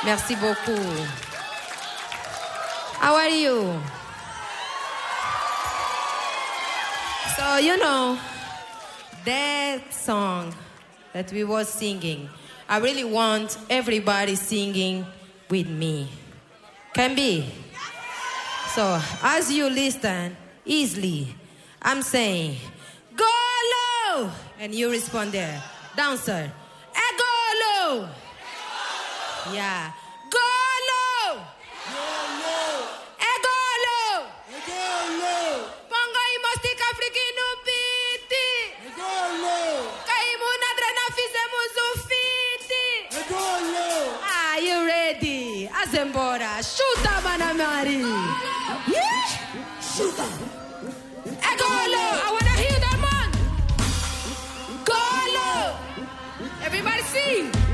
Merci beaucoup. How are you? So, you know, that song that we were singing, I really want everybody singing with me. Can be? So, as you listen, easily, I'm saying, go low! And you respond there. Dancer, go low! Yeah. Go low! Go low! Pongo imostic africano piti! Kaimu nadrena fizemos fiti! Are you ready? Azembora, chuta manamari! Yeah? Chuta! Go low! I wanna hear that man! Go low! Everybody sing!